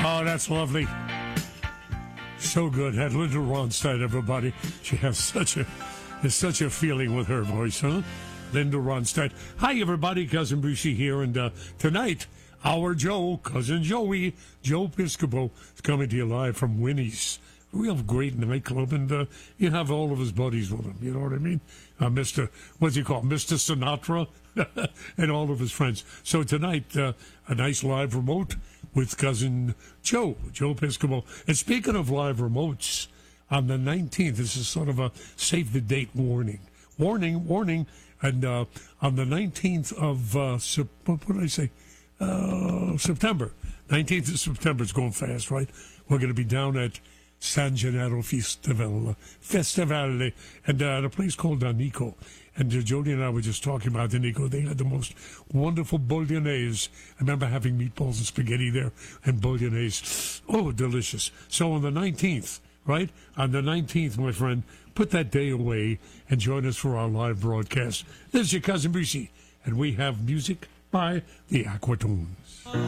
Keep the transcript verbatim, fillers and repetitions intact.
Oh, that's lovely. So good. Had Linda Ronstadt, everybody. She has such a, there's such a feeling with her voice, huh? Linda Ronstadt. Hi, everybody. Cousin Brucey here. And uh, tonight, our Joe, Cousin Joey, Joe Piscopo, is coming to you live from Winnie's. Real great nightclub, and uh, you have all of his buddies with him. You know what I mean? Uh, Mister What's he called? Mister Sinatra and all of his friends. So tonight, uh, a nice live remote with Cousin Joe, Joe Piscopo. And speaking of live remotes, on the nineteenth, this is sort of a save the date warning. Warning, warning. And uh, on the nineteenth of, uh, what did I say? Uh, September. nineteenth of September. It's going fast, right? We're going to be down at San Gennaro Festival, Festivale, and uh, at a place called uh, Nico. And uh, Jody and I were just talking about the Nico. They had the most wonderful bolognese. I remember having meatballs and spaghetti there and bolognese. Oh, delicious. So on the nineteenth, right? On the nineteenth, my friend, put that day away and join us for our live broadcast. This is your Cousin Brucey, and we have music by the Aquatones.